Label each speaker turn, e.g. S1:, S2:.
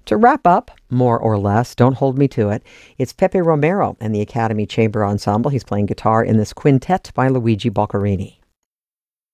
S1: To wrap up, more or less, don't hold me to it, it's Pepe Romero and the Academy Chamber Ensemble. He's playing guitar in this quintet by Luigi Boccherini.